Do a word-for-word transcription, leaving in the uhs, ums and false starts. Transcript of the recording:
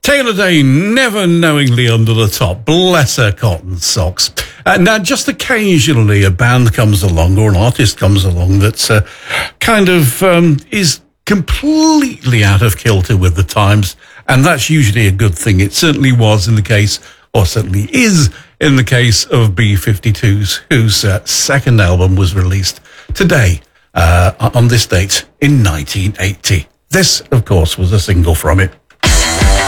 Taylor Dayne, Never Knowingly Under the Top. Bless her cotton socks. Uh, now, just occasionally a band comes along or an artist comes along that's uh, kind of um, is completely out of kilter with the times, and that's usually a good thing. It certainly was in the case, or certainly is in the case of B fifty-twos, whose uh, second album was released today, uh, on this date in nineteen eighty. This, of course, was a single from it.